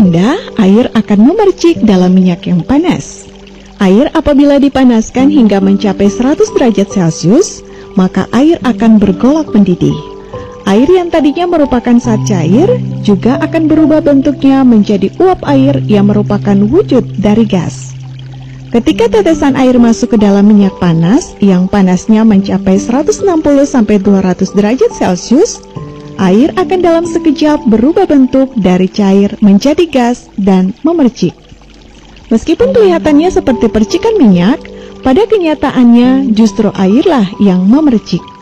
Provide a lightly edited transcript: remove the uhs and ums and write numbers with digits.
rendah, air akan memercik dalam minyak yang panas. Air apabila dipanaskan hingga mencapai 100 derajat Celcius, maka air akan bergolak mendidih. Air yang tadinya merupakan zat cair juga akan berubah bentuknya menjadi uap air yang merupakan wujud dari gas. Ketika tetesan air masuk ke dalam minyak panas yang panasnya mencapai 160-200 derajat Celcius, air akan dalam sekejap berubah bentuk dari cair menjadi gas dan memercik. Meskipun kelihatannya seperti percikan minyak, pada kenyataannya justru airlah yang memercik.